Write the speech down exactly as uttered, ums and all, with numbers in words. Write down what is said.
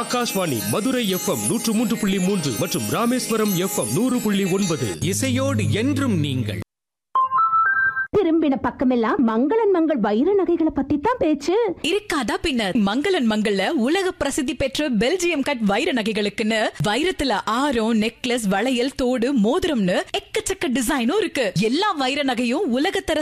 Akashvani Madurai FM நூற்று மூன்று புள்ளி மூன்று மற்றும் ராமேஸ்வரம் எஃப்எம் நூறு புள்ளி ஒன்பது. இசையோடு என்றும் நீங்கள். திரும்பின பக்கமெல்லாம் மங்களன் மங்கள் வைர நகைகளை பத்தி தான் பேச்சு. இருக்காதா பின்ன. மங்களன் மங்கள்ல உலக பிரசித்தி பெற்ற பெல்ஜியம் கட் வைர நகைகளுக்குன்னு வைரத்துல ஆரம், நெக்லஸ், வளையல், தோடு, மோதிரம்னு எக்கச்சக்க டிசைனும் இருக்கு. எல்லா வைர நகையும் உலகத்தர